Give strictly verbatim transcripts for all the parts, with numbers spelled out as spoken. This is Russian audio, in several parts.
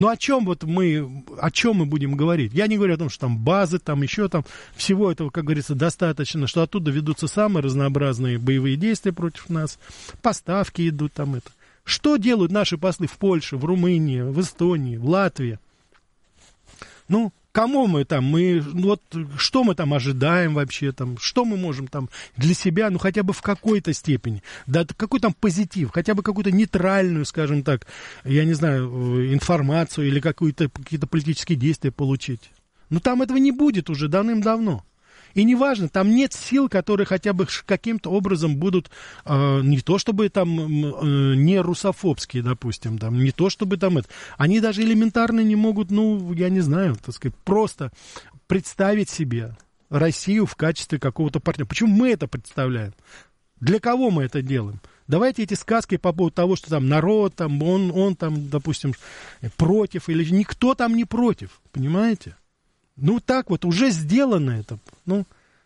Ну, о чем вот мы, о чем мы будем говорить? Я не говорю о том, что там базы, там еще там, всего этого, как говорится, достаточно, что оттуда ведутся самые разнообразные боевые действия против нас, поставки идут там это. Что делают наши послы в Польше, в Румынии, в Эстонии, в Латвии? Ну, кому мы там, мы, вот, что мы там ожидаем вообще, там, что мы можем там для себя, ну, хотя бы в какой-то степени, да, какой там позитив, хотя бы какую-то нейтральную, скажем так, я не знаю, информацию или какую-то, какие-то политические действия получить. Но там этого не будет уже давным-давно. И неважно, там нет сил, которые хотя бы каким-то образом будут, э, не то чтобы там э, не русофобские, допустим, там, не то чтобы там это, они даже элементарно не могут, ну, я не знаю, так сказать, просто представить себе Россию в качестве какого-то партнера. Почему мы это представляем? Для кого мы это делаем? Давайте эти сказки по поводу того, что там народ, там, он, он там, допустим, против, или никто там не против, понимаете? Ну, так вот, уже сделано это. Ну,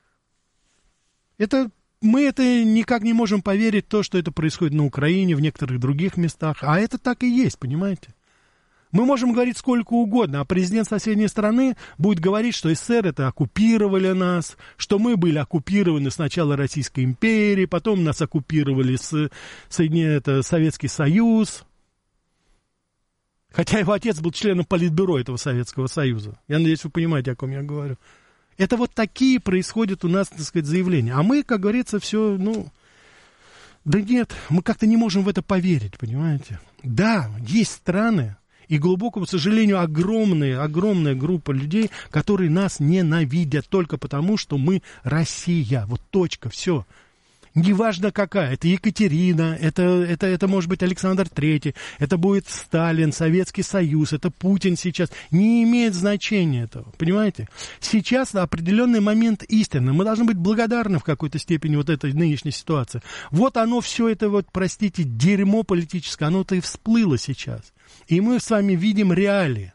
это, мы это никак не можем поверить в то, что это происходит на Украине, в некоторых других местах. А это так и есть, понимаете? Мы можем говорить сколько угодно, а президент соседней страны будет говорить, что СССР это оккупировали нас, что мы были оккупированы сначала Российской империей, потом нас оккупировали с, Соединенные, это, Советский Союз. Хотя его отец был членом политбюро этого Советского Союза. Я надеюсь, вы понимаете, о ком я говорю. Это вот такие происходят у нас, так сказать, заявления. А мы, как говорится, все, ну... Да нет, мы как-то не можем в это поверить, понимаете? Да, есть страны, и, к глубокому сожалению, огромная, огромная группа людей, которые нас ненавидят только потому, что мы Россия. Вот точка, все. Неважно какая, это Екатерина, это, это, это может быть Александр Третий, это будет Сталин, Советский Союз, это Путин сейчас. Не имеет значения этого, понимаете? Сейчас на определенный момент истины. Мы должны быть благодарны в какой-то степени вот этой нынешней ситуации. Вот оно все это, вот, простите, дерьмо политическое, оно-то и всплыло сейчас. И мы с вами видим реалии.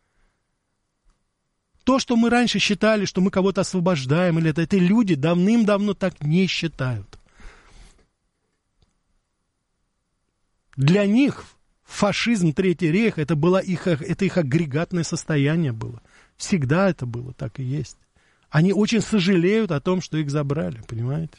То, что мы раньше считали, что мы кого-то освобождаем, или это, это люди давным-давно так не считают. Для них фашизм, Третий рейх, это, было их, это их агрегатное состояние было. Всегда это было, так и есть. Они очень сожалеют о том, что их забрали, понимаете?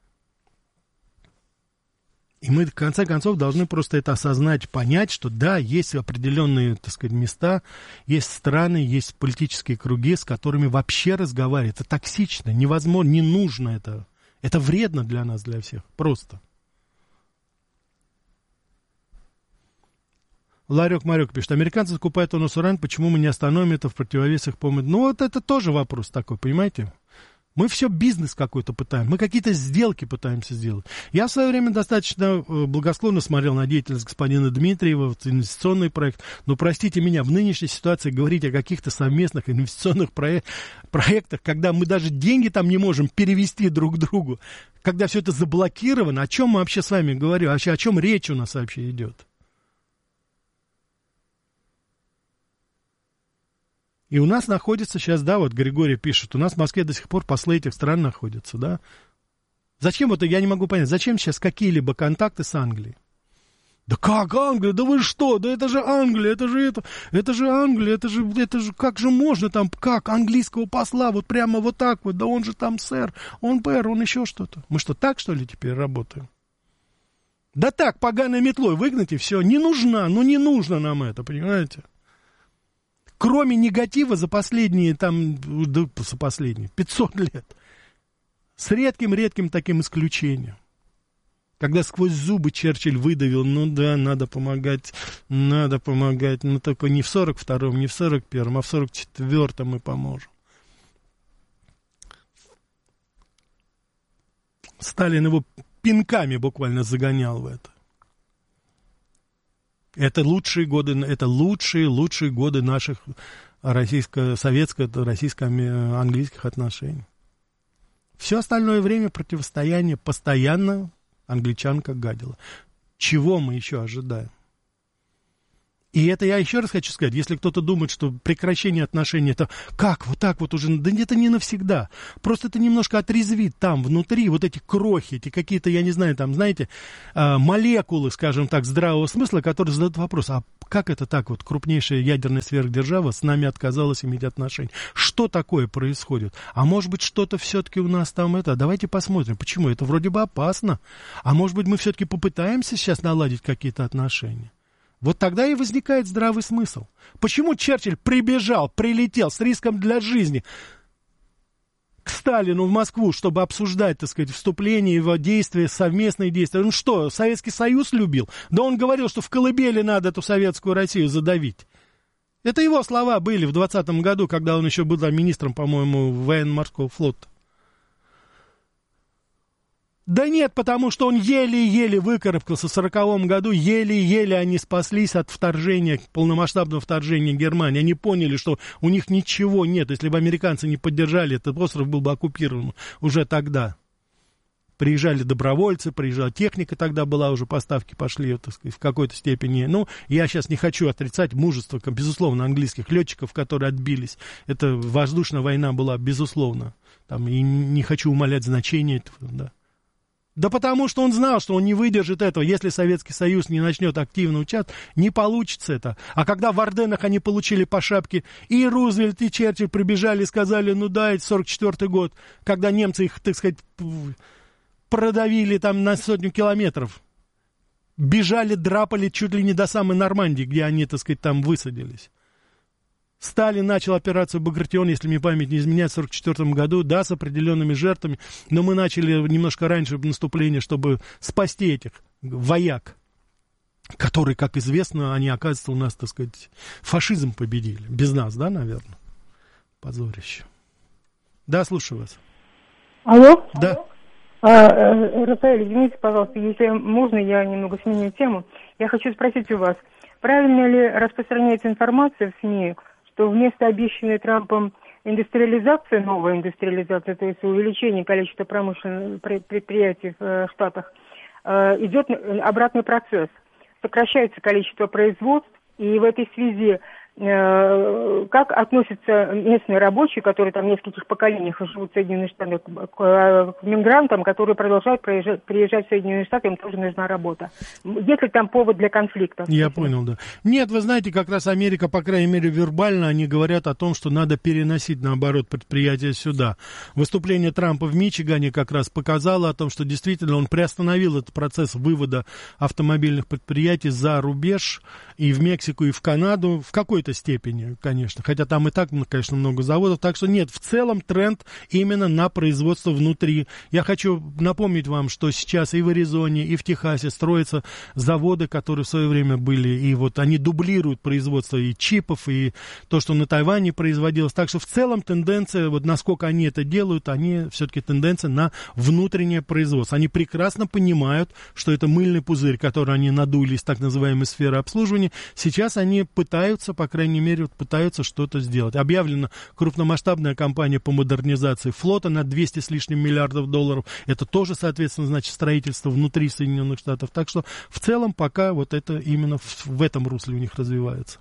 И мы, в конце концов, должны просто это осознать, понять, что да, есть определенные, так сказать, места, есть страны, есть политические круги, с которыми вообще разговаривать. Это токсично, невозможно, не нужно это. Это вредно для нас, для всех, просто. Ларек-Марек пишет, американцы закупают у нас уран, почему мы не остановим это в противовес их помощи? Ну, вот это тоже вопрос такой, понимаете? Мы все бизнес какой-то пытаем, мы какие-то сделки пытаемся сделать. Я в свое время достаточно благосклонно смотрел на деятельность господина Дмитриева, вот, инвестиционный проект, но, простите меня, в нынешней ситуации говорить о каких-то совместных инвестиционных проек- проектах, когда мы даже деньги там не можем перевести друг к другу, когда все это заблокировано, о чем мы вообще с вами говорим, вообще о чем речь у нас вообще идет? И у нас находится сейчас, да, вот Григорий пишет, у нас в Москве до сих пор послы этих стран находятся, да. Зачем, вот я не могу понять, зачем сейчас какие-либо контакты с Англией? Да как Англия, да вы что, да это же Англия, это же это, это же Англия, это же, это же, как же можно там, как английского посла, вот прямо вот так вот, да он же там сэр, он пэр, он еще что-то. Мы что, так что ли теперь работаем? Да так, поганой метлой выгнать и все, не нужна, ну не нужно нам это, понимаете? Кроме негатива за последние, там, да, за последние пятьсот лет, с редким-редким таким исключением, когда сквозь зубы Черчилль выдавил, ну да, надо помогать, надо помогать, но только не в сорок втором, не в сорок первом, а в сорок четвёртом мы поможем. Сталин его пинками буквально загонял в это. Это лучшие годы, это лучшие, лучшие годы наших российско-советско, российско-английских отношений. Все остальное время противостояние постоянно англичанка гадила. Чего мы еще ожидаем? И это я еще раз хочу сказать, если кто-то думает, что прекращение отношений, это как, вот так вот уже, да это не навсегда. Просто это немножко отрезвит там, внутри, вот эти крохи, эти какие-то, я не знаю, там, знаете, молекулы, скажем так, здравого смысла, которые задают вопрос, а как это так, вот крупнейшая ядерная сверхдержава с нами отказалась иметь отношения? Что такое происходит? А может быть, что-то все-таки у нас там это, давайте посмотрим, почему, это вроде бы опасно. А может быть, мы все-таки попытаемся сейчас наладить какие-то отношения? Вот тогда и возникает здравый смысл. Почему Черчилль прибежал, прилетел с риском для жизни к Сталину в Москву, чтобы обсуждать, так сказать, вступление, его действия, совместные действия? Он что, Советский Союз любил? Да он говорил, что в колыбели надо эту советскую Россию задавить. Это его слова были в двадцатом году, когда он еще был там министром, по-моему, военно-морского флота. Да нет, потому что он еле-еле выкарабкался в сороковом году, еле-еле они спаслись от вторжения, полномасштабного вторжения Германии. Они поняли, что у них ничего нет. Если бы американцы не поддержали, этот остров был бы оккупирован уже тогда. Приезжали добровольцы, приезжала техника, тогда была уже, поставки пошли, так сказать, в какой-то степени. Ну, я сейчас не хочу отрицать мужество, безусловно, английских летчиков, которые отбились. Это воздушная война была, безусловно. Там, и не хочу умалять значение этого, да. Да потому что он знал, что он не выдержит этого. Если Советский Союз не начнет активно участвовать, не получится это. А когда в Арденнах они получили по шапке, и Рузвельт, и Черчилль прибежали и сказали, ну да, это сорок четвёртый год, когда немцы их, так сказать, продавили там на сотню километров. Бежали, драпали чуть ли не до самой Нормандии, где они, так сказать, там высадились. Сталин начал операцию «Багратион», если мне память не изменяет, в сорок четвёртом году, да, с определенными жертвами, но мы начали немножко раньше наступление, чтобы спасти этих вояк, которые, как известно, они, оказывается, у нас, так сказать, фашизм победили. Без нас, да, наверное? Позорище. Да, слушаю вас. Алло? Да. А, Рафаэль, извините, пожалуйста, если можно, я немного сменю тему. Я хочу спросить у вас, правильно ли распространяется информация в СМИ, что вместо обещанной Трампом индустриализации, новая индустриализация, то есть увеличение количества промышленных предприятий в Штатах, идет обратный процесс. Сокращается количество производств, и в этой связи как относятся местные рабочие, которые там в нескольких поколениях живут в Соединенных Штатах, к мигрантам, которые продолжают приезжать, приезжать в Соединенные Штаты, им тоже нужна работа. Есть ли там повод для конфликта? Я понял, да. Нет, вы знаете, как раз Америка, по крайней мере, вербально, они говорят о том, что надо переносить, наоборот, предприятия сюда. Выступление Трампа в Мичигане как раз показало о том, что действительно он приостановил этот процесс вывода автомобильных предприятий за рубеж и в Мексику, и в Канаду, в какой-то степени, конечно, хотя там и так, конечно, много заводов, так что нет, в целом тренд именно на производство внутри. Я хочу напомнить вам, что сейчас и в Аризоне, и в Техасе строятся заводы, которые в свое время были, и вот они дублируют производство и чипов, и то, что на Тайване производилось, так что в целом тенденция, вот насколько они это делают, они все-таки тенденция на внутреннее производство. Они прекрасно понимают, что это мыльный пузырь, который они надули из так называемой сферы обслуживания, сейчас они пытаются, по крайней мере, вот пытаются что-то сделать. Объявлена крупномасштабная кампания по модернизации флота на двести с лишним миллиардов долларов. Это тоже, соответственно, значит строительство внутри Соединенных Штатов. Так что в целом пока вот это именно в, в этом русле у них развивается.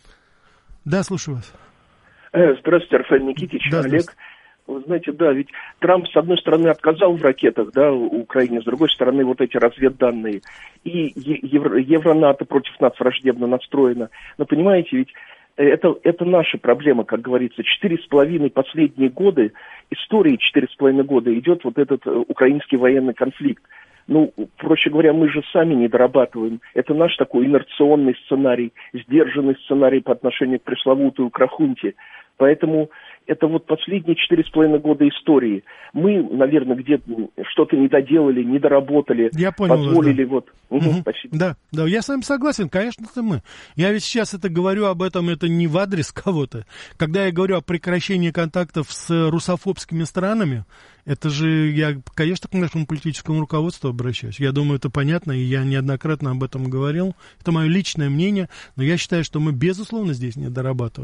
Да, слушаю вас. Здравствуйте, Рафаэль Никитич, да, Олег. Вы знаете, да, ведь Трамп, с одной стороны, отказал в ракетах, да, Украине, с другой стороны, вот эти разведданные. И Евро, Евронато против нас враждебно настроено. Но понимаете, ведь это, это наша проблема, как говорится. Четыре с половиной последние годы, истории четыре с половиной года идет вот этот украинский военный конфликт. Ну, проще говоря, мы же сами не дорабатываем. Это наш такой инерционный сценарий, сдержанный сценарий по отношению к пресловутой Украхунте. Поэтому это вот последние четыре с половиной года истории. Мы, наверное, где-то что-то не доделали, не доработали, я понял позволили вас, да. вот... Угу, угу. Спасибо. Да, да, я с вами согласен, конечно, это мы. Я ведь сейчас это говорю об этом, это не в адрес кого-то. Когда я говорю о прекращении контактов с русофобскими странами, это же я, конечно, к нашему политическому руководству обращаюсь. Я думаю, это понятно, и я неоднократно об этом говорил. Это мое личное мнение, но я считаю, что мы, безусловно, здесь не дорабатываем.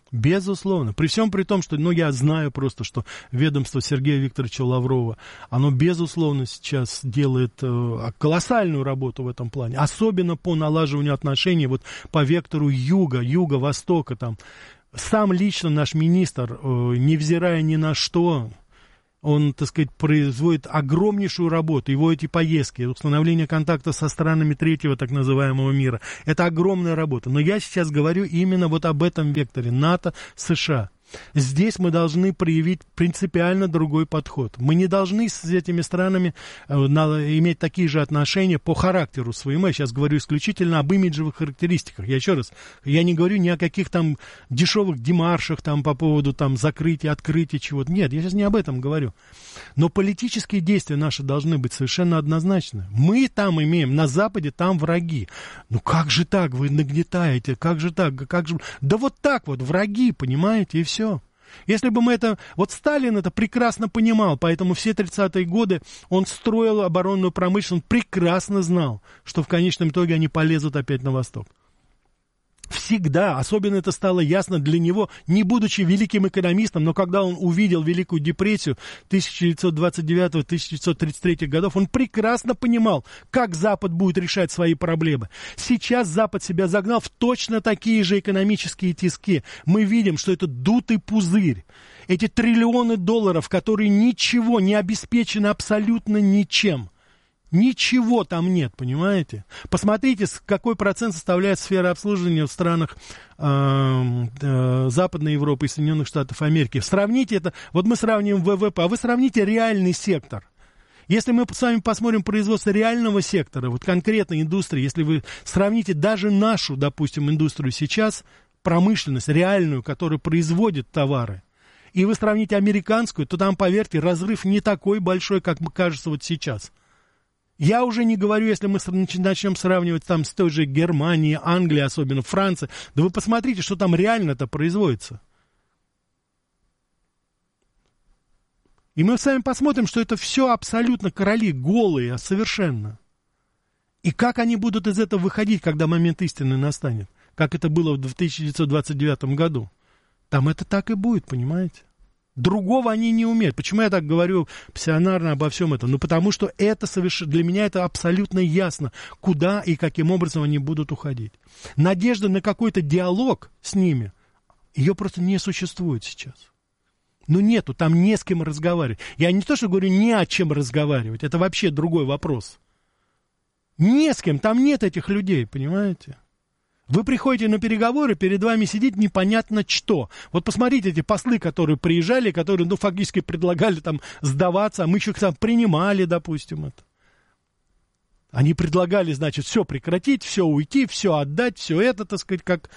Безусловно. При всем при том, что, ну, я знаю просто, что ведомство Сергея Викторовича Лаврова, оно, безусловно, сейчас делает э, колоссальную работу в этом плане. Особенно по налаживанию отношений вот по вектору юга, юга-востока там. Сам лично наш министр, э, невзирая ни на что, он, так сказать, производит огромнейшую работу. Его эти поездки, установление контакта со странами третьего так называемого мира, это огромная работа. Но я сейчас говорю именно вот об этом векторе НАТО, США. Здесь мы должны проявить принципиально другой подход. Мы не должны с этими странами э, на, иметь такие же отношения по характеру своему. Я сейчас говорю исключительно об имиджевых характеристиках. Я еще раз, я не говорю ни о каких там дешевых демаршах там, по поводу там, закрытия, открытия чего-то. Нет, я сейчас не об этом говорю. Но политические действия наши должны быть совершенно однозначны. Мы там имеем, на Западе там враги. Ну как же так, вы нагнетаете, как же так, как же... Да вот так вот, враги, понимаете, и все. Все. Если бы мы это... Вот Сталин это прекрасно понимал, поэтому все тридцатые годы он строил оборонную промышленность, он прекрасно знал, что в конечном итоге они полезут опять на восток. Всегда, особенно это стало ясно для него, не будучи великим экономистом, но когда он увидел Великую депрессию тысяча девятьсот двадцать девятого — тысяча девятьсот тридцать третьего годов, он прекрасно понимал, как Запад будет решать свои проблемы. Сейчас Запад себя загнал в точно такие же экономические тиски. Мы видим, что это дутый пузырь. Эти триллионы долларов, которые ничего не обеспечены абсолютно ничем. Ничего там нет, понимаете? Посмотрите, какой процент составляет сфера обслуживания в странах э, э, Западной Европы и Соединенных Штатов Америки. Сравните это, вот мы сравниваем вэ вэ пэ, а вы сравните реальный сектор. Если мы с вами посмотрим производство реального сектора, вот конкретной индустрии, если вы сравните даже нашу, допустим, индустрию сейчас, промышленность реальную, которая производит товары, и вы сравните американскую, то там, поверьте, разрыв не такой большой, как кажется вот сейчас. Я уже не говорю, если мы начнем сравнивать там с той же Германией, Англией, особенно Францией. Да вы посмотрите, что там реально-то производится. И мы с вами посмотрим, что это все абсолютно короли голые, совершенно. И как они будут из этого выходить, когда момент истины настанет? Как это было в тысяча девятьсот двадцать девятом году. Там это так и будет, понимаете? Другого они не умеют. Почему я так говорю пассионарно обо всем этом? Ну, потому что это совершенно, для меня это абсолютно ясно, куда и каким образом они будут уходить. Надежда на какой-то диалог с ними, ее просто не существует сейчас. Ну, нету, там не с кем разговаривать. Я не то, что говорю, не о чем разговаривать, это вообще другой вопрос. Не с кем, там нет этих людей, понимаете? Вы приходите на переговоры, перед вами сидит непонятно что. Вот посмотрите эти послы, которые приезжали, которые, ну, фактически предлагали там сдаваться, а мы еще там принимали, допустим, это. Они предлагали, значит, все прекратить, все уйти, все отдать, все это, так сказать, как...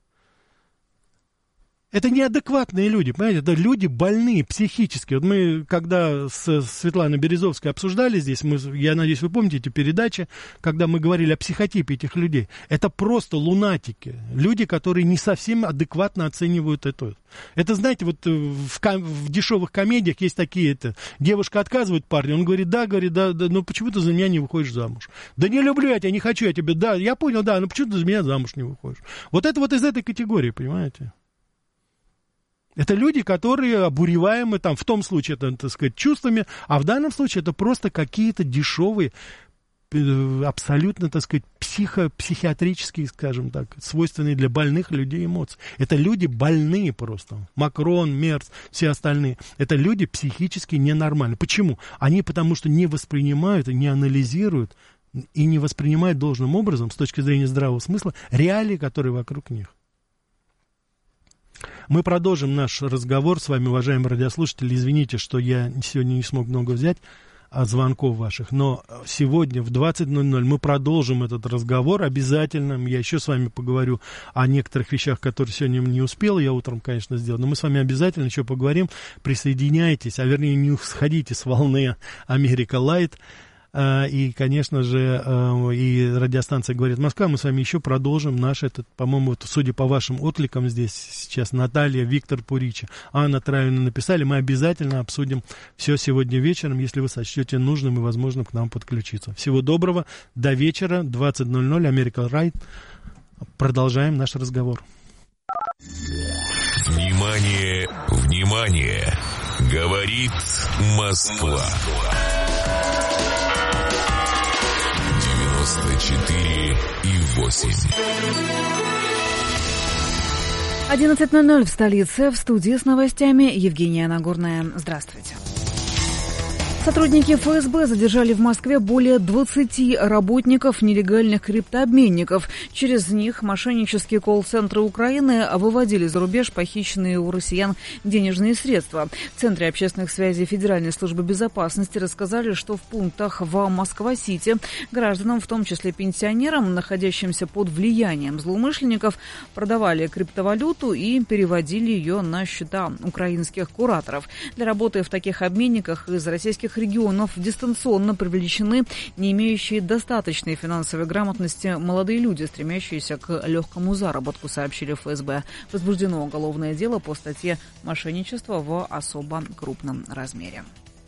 Это неадекватные люди, понимаете, это люди больные психически. Вот мы, когда с Светланой Березовской обсуждали здесь, мы, я надеюсь, вы помните эти передачи, когда мы говорили о психотипе этих людей. Это просто лунатики, люди, которые не совсем адекватно оценивают это. Это, знаете, вот в, ком- в дешевых комедиях есть такие, это, девушка отказывает парню, он говорит, да, говорит, да, да, ну почему ты за меня не выходишь замуж? Да не люблю я тебя, не хочу я тебя, да, я понял, да, но почему ты за меня замуж не выходишь? Вот это вот из этой категории, понимаете? Это люди, которые обуреваемы, там, в том случае, это, так сказать, чувствами, а в данном случае это просто какие-то дешевые, абсолютно, так сказать, психо, психиатрические, скажем так, свойственные для больных людей эмоции. Это люди больные просто. Макрон, Мерц, все остальные. Это люди психически ненормальные. Почему? Они потому что не воспринимают и не анализируют и не воспринимают должным образом, с точки зрения здравого смысла, реалии, которые вокруг них. Мы продолжим наш разговор с вами, уважаемые радиослушатели. Извините, что я сегодня не смог много взять звонков ваших, но сегодня в двадцать ноль ноль мы продолжим этот разговор обязательно. Я еще с вами поговорю о некоторых вещах, которые сегодня не успел, я утром, конечно, сделал, но мы с вами обязательно еще поговорим. Присоединяйтесь, а вернее не сходите с волны Америка Лайт. И, конечно же, и радиостанция «Говорит Москва». Мы с вами еще продолжим наш этот, по-моему, судя по вашим откликам здесь сейчас Наталья, Виктор Пуричи, Анна Травина написали. Мы обязательно обсудим все сегодня вечером, если вы сочтете нужным и возможным к нам подключиться. Всего доброго. До вечера. двадцать ноль ноль. Америка Лайт. Продолжаем наш разговор. Внимание, внимание! Говорит Москва. девяносто четыре и восемь. одиннадцать ноль ноль в столице. В студии с новостями Евгения Нагорная. Здравствуйте. Сотрудники эф эс бэ задержали в Москве более двадцати работников нелегальных криптообменников. Через них мошеннические колл-центры Украины выводили за рубеж похищенные у россиян денежные средства. В Центре общественных связей Федеральной службы безопасности рассказали, что в пунктах в Москва-Сити гражданам, в том числе пенсионерам, находящимся под влиянием злоумышленников, продавали криптовалюту и переводили ее на счета украинских кураторов. Для работы в таких обменниках из российских регионов дистанционно привлечены не имеющие достаточной финансовой грамотности молодые люди, стремящиеся к легкому заработку, сообщили эф эс бэ. Возбуждено уголовное дело по статье «Мошенничество в особо крупном размере».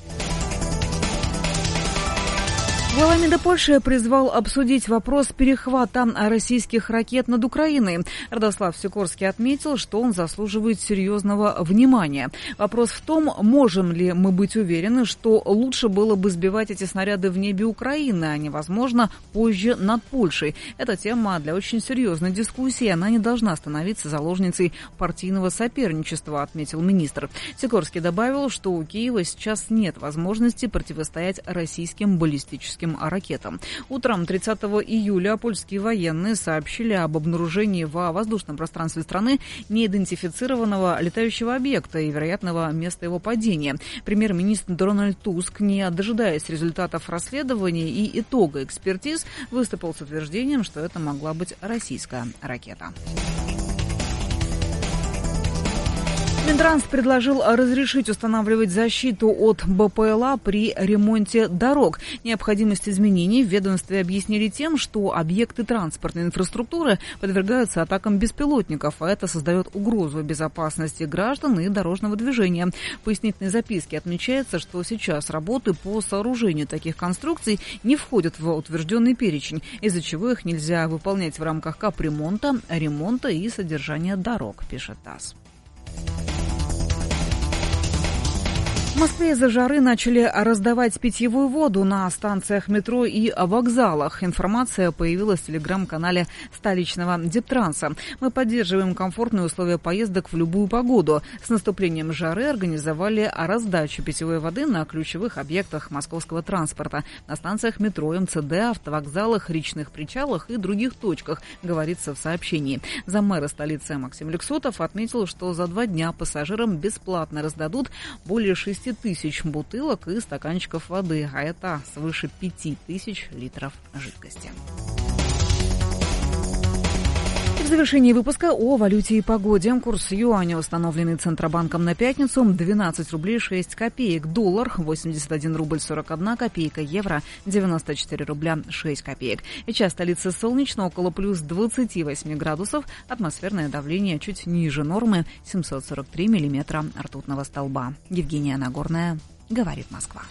Глава МИДа Польши призвал обсудить вопрос перехвата российских ракет над Украиной. Радослав Сикорский отметил, что он заслуживает серьезного внимания. Вопрос в том, можем ли мы быть уверены, что лучше было бы сбивать эти снаряды в небе Украины, а не, возможно, позже над Польшей. Эта тема для очень серьезной дискуссии, она не должна становиться заложницей партийного соперничества, отметил министр. Сикорский добавил, что у Киева сейчас нет возможности противостоять российским баллистическим ракетам. Утром тридцатого июля польские военные сообщили об обнаружении во воздушном пространстве страны неидентифицированного летающего объекта и вероятного места его падения. Премьер-министр Дональд Туск, не дожидаясь результатов расследования и итога экспертиз, выступил с утверждением, что это могла быть российская ракета. Минтранс предложил разрешить устанавливать защиту от бэ пэ эл а при ремонте дорог. Необходимость изменений в ведомстве объяснили тем, что объекты транспортной инфраструктуры подвергаются атакам беспилотников, а это создает угрозу безопасности граждан и дорожного движения. В пояснительной записке отмечается, что сейчас работы по сооружению таких конструкций не входят в утвержденный перечень, из-за чего их нельзя выполнять в рамках капремонта, ремонта и содержания дорог, пишет ТАСС. В Москве из-за жары начали раздавать питьевую воду на станциях метро и вокзалах. Информация появилась в телеграм-канале столичного Дептранса. Мы поддерживаем комфортные условия поездок в любую погоду. С наступлением жары организовали раздачу питьевой воды на ключевых объектах московского транспорта, на станциях метро, эм цэ дэ, автовокзалах, речных причалах и других точках, говорится в сообщении. Заммэра столицы Максим Лексутов отметил, что за два дня пассажирам бесплатно раздадут более шести тысяч бутылок и стаканчиков воды, а это свыше пяти тысяч литров жидкости. В завершении выпуска о валюте и погоде. Курс юаня, установленный Центробанком на пятницу, двенадцать рублей шесть копеек. Доллар восемьдесят один рубль сорок одна копейка. Евро девяносто четыре рубля шесть копеек. Сейчас столица солнечно, около плюс двадцати восьми градусов. Атмосферное давление чуть ниже нормы, семьсот сорок три миллиметра ртутного столба. Евгения Нагорная, говорит Москва.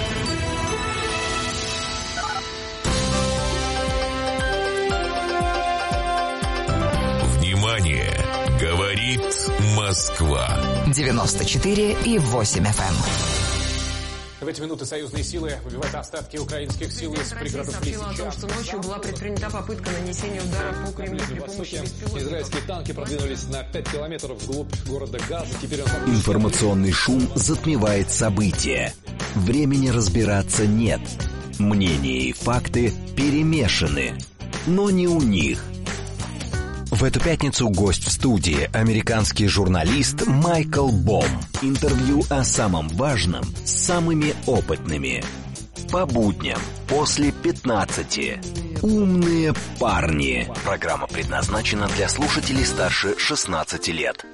Внимание! Говорит Москва. девяносто четыре и восемь эф эм. В эти минуты союзные силы выбивают остатки украинских сил из пригородов Лисичанска. О том, что ночью была предпринята попытка нанесения удара по Кремлю при помощи беспилотников. Израильские танки продвинулись на пять километров вглубь города Газа. Теперь он... Информационный шум затмевает события. Времени разбираться нет. Мнения и факты перемешаны. Но не у них. В эту пятницу гость в студии – американский журналист Майкл Бом. Интервью о самом важном с самыми опытными. По будням после пятнадцати. Умные парни. Программа предназначена для слушателей старше шестнадцати лет.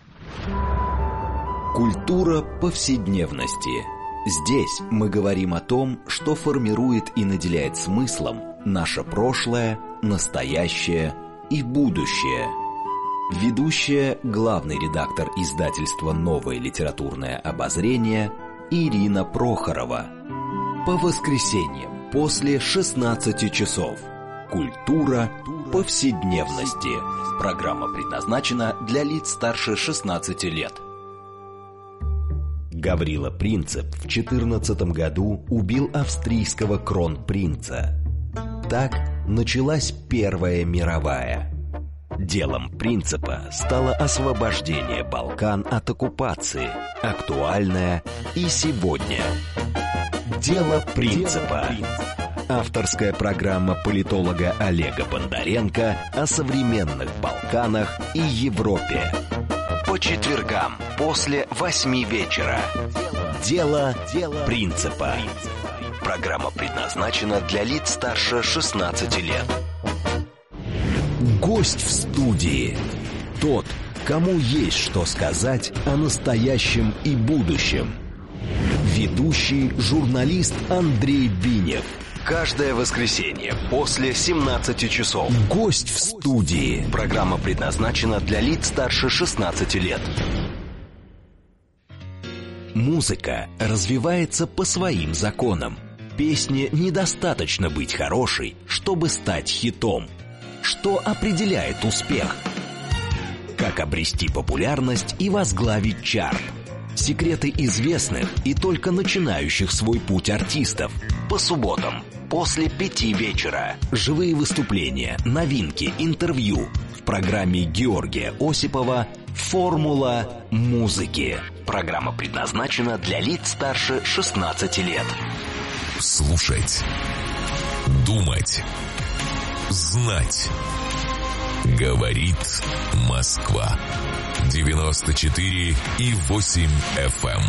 Культура повседневности. Здесь мы говорим о том, что формирует и наделяет смыслом наше прошлое, настоящее и будущее. Ведущая, главный редактор издательства «Новое литературное обозрение» Ирина Прохорова. По воскресеньям после шестнадцати часов. Культура повседневности. Программа предназначена для лиц старше шестнадцати лет. Гаврила Принцип в четырнадцатом году убил австрийского кронпринца. Так началась Первая мировая. Делом Принципа стало освобождение Балкан от оккупации, актуальное и сегодня. Дело Принципа. Авторская программа политолога Олега Бондаренко о современных Балканах и Европе. По четвергам после восьми вечера. Дело Принципа. Программа предназначена для лиц старше шестнадцати лет. Гость в студии. Тот, кому есть что сказать о настоящем и будущем. Ведущий журналист Андрей Бинев. Каждое воскресенье после семнадцати часов. Гость в студии. Программа предназначена для лиц старше шестнадцати лет. Музыка развивается по своим законам. Песне недостаточно быть хорошей, чтобы стать хитом. Что определяет успех? Как обрести популярность и возглавить чарт? Секреты известных и только начинающих свой путь артистов. По субботам после пяти вечера. Живые выступления, новинки, интервью. В программе Георгия Осипова «Формула музыки». Программа предназначена для лиц старше шестнадцати лет. Слушать. Думать. Знать. Говорит Москва. девяносто четыре и восемь эф эм.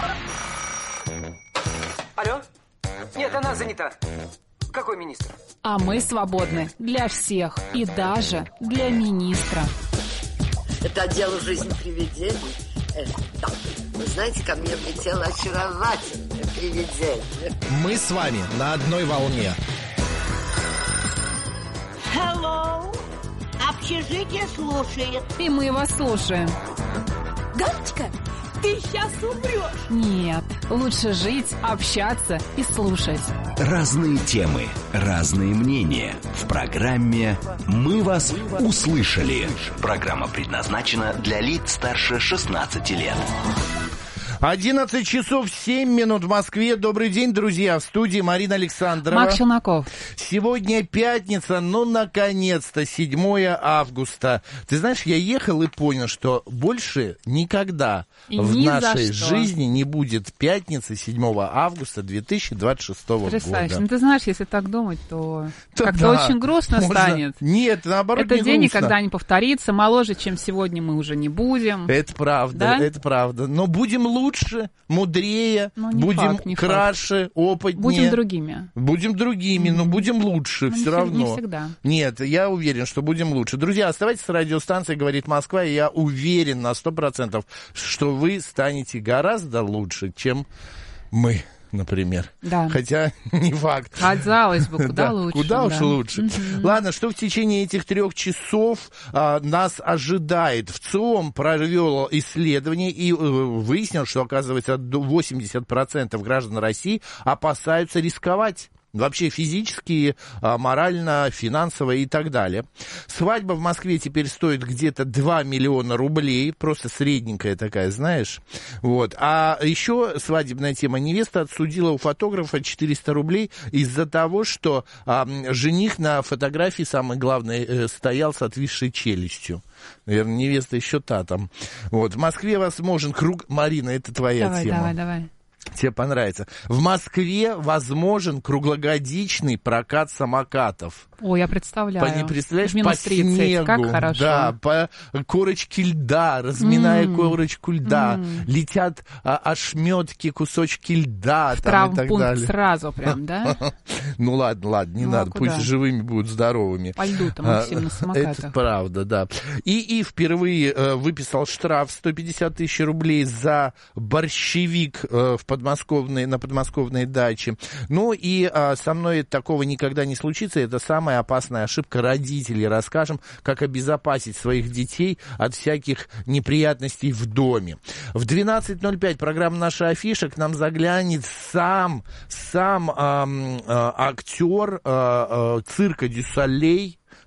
Алло? Нет, она занята. Какой министр? А мы свободны для всех и даже для министра. Это отдел жизни привидений. Э, да. Вы знаете, ко мне влетело очаровательное привидение. Мы с вами на одной волне. Hello. Общежитие слушает. И мы вас слушаем. Галочка, ты сейчас умрешь. Нет, лучше жить, общаться и слушать. Разные темы, разные мнения. В программе «Мы вас услышали». Программа предназначена для лиц старше шестнадцати лет. одиннадцать часов семь минут в Москве. Добрый день, друзья. В студии Марина Александрова. Макс Челноков. Сегодня пятница, ну, наконец-то, седьмое августа. Ты знаешь, я ехал и понял, что больше никогда и в ни нашей жизни не будет пятницы седьмого августа две тысячи двадцать шестого Потрясающе. года. Ну, ты знаешь, если так думать, то, то как-то да, очень грустно можно... станет. Нет, наоборот, это не день грустно. никогда не повторится. Моложе, чем сегодня, мы уже не будем. Это правда, да? это правда. Но будем лучше, мудрее, ну, не будем факт, не краше, факт. опытнее. Будем другими. Будем другими, mm-hmm. но будем лучше но все не равно. Не всегда. Нет, я уверен, что будем лучше. Друзья, оставайтесь с радиостанцией «Говорит Москва», и я уверен на сто процентов, что вы станете гораздо лучше, чем мы. Например. Да. Хотя не факт. Казалось бы, куда да, лучше. Куда уж да. лучше. Mm-hmm. Ладно, что в течение этих трех часов а, нас ожидает? ВЦИОМ провел исследование и э, выяснил, что, оказывается, восемьдесят процентов граждан России опасаются рисковать. Вообще физически, морально, финансово и так далее. Свадьба в Москве теперь стоит где-то два миллиона рублей. Просто средненькая такая, знаешь. Вот. А еще свадебная тема. Невеста отсудила у фотографа четыреста рублей из-за того, что а, жених на фотографии, самое главное, стоял с отвисшей челюстью. Наверное, невеста еще та там. Вот. В Москве возможен круг... Марина, это твоя давай, тема. Давай, давай. Тебе понравится. В Москве возможен круглогодичный прокат самокатов. О, я представляю. По, не представляешь, минус по тридцать, снегу, как хорошо. Да, по корочке льда, разминая mm. корочку льда, mm. летят а, ошметки, кусочки льда в там, и так далее. Сразу прям, да? Ну ладно, ладно, не ну, надо, а пусть живыми будут, здоровыми. По льду-то, Максим, на самокатах. Это правда, да. И, и впервые э, выписал штраф сто пятьдесят тысяч рублей за борщевик э, в подмосковной, на подмосковной даче. Ну и э, со мной такого никогда не случится, это самая опасная ошибка родителей. Расскажем, как обезопасить своих детей от всяких неприятностей в доме. В двенадцать ноль пять программа «Наша афиша», к нам заглянет сам, сам э, э, актер э, э, цирка «Дю Солей»,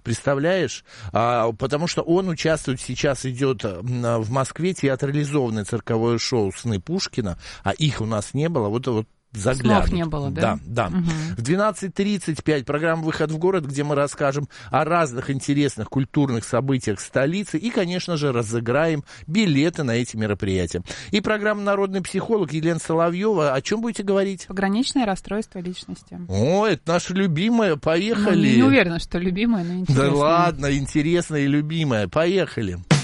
Представляешь? А, потому что он участвует, сейчас идет в Москве театрализованное цирковое шоу «Сны Пушкина», а их у нас не было. Вот, вот заглянуть. Слов не было, да? Да, да. Угу. В двенадцать тридцать пять программа «Выход в город», где мы расскажем о разных интересных культурных событиях столицы и, конечно же, разыграем билеты на эти мероприятия. И программа «Народный психолог» Елена Соловьева. О чем будете говорить? Пограничное расстройство личности. О, это наша любимая. Поехали. Ну, не уверена, что любимая, но интересная. Да ладно, интересная и любимая. Поехали.